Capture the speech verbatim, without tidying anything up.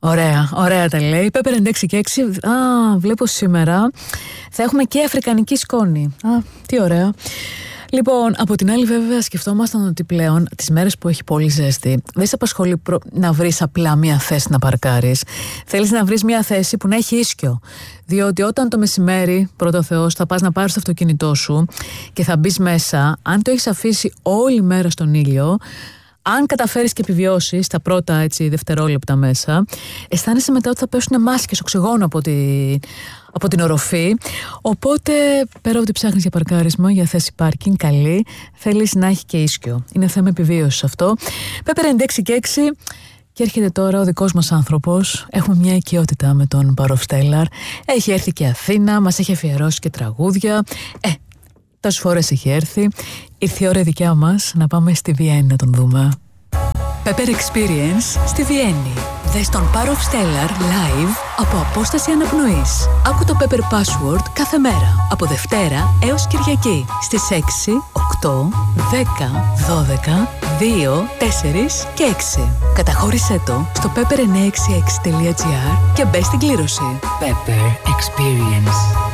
Ωραία, ωραία τα λέει. Pepper εντάξει έξι και έξι. Α, βλέπω σήμερα θα έχουμε και αφρικανική σκόνη. Α, τι ωραία. Λοιπόν, από την άλλη βέβαια σκεφτόμασταν ότι πλέον τις μέρες που έχει πολύ ζέστη δεν σε απασχολεί προ... να βρεις απλά μια θέση να παρκάρεις. Θέλεις να βρεις μια θέση που να έχει ίσκιο. Διότι όταν το μεσημέρι, πρώτα ο Θεός, θα πας να πάρεις το αυτοκίνητό σου και θα μπεις μέσα, αν το έχεις αφήσει όλη μέρα στον ήλιο, αν καταφέρεις και επιβιώσεις τα πρώτα έτσι, δευτερόλεπτα μέσα, αισθάνεσαι μετά ότι θα πέσουν μάσκες οξυγόνου από, τη, από την οροφή. Οπότε, πέρα από ότι ψάχνεις για παρκάρισμα, για θέση πάρκινγκ καλή, θέλεις να έχει και ίσκιο. Είναι θέμα επιβίωσης αυτό. Pepper έξι και έξι. Και έρχεται τώρα ο δικός μας άνθρωπος. Έχουμε μια οικειότητα με τον Παροφστέλλαρ. Έχει έρθει και Αθήνα, μας έχει αφιερώσει και τραγούδια. Ε, τόσες φορές έχει έρθει. Ήρθε η ώρα δικιά μας να πάμε στη Βιέννη να τον δούμε. Pepper Experience στη Βιέννη. Δες τον Παροφστέλλαρ live από απόσταση αναπνοής. Άκου το Pepper Password κάθε μέρα. Από Δευτέρα έως Κυριακή. Στις έξι, οκτώ, δέκα, δώδεκα, δύο, τέσσερα και έξι. Καταχώρησέ το στο pepper εννιακόσια εξήντα έξι τελεία gr και μπες στην κλήρωση. Pepper Experience.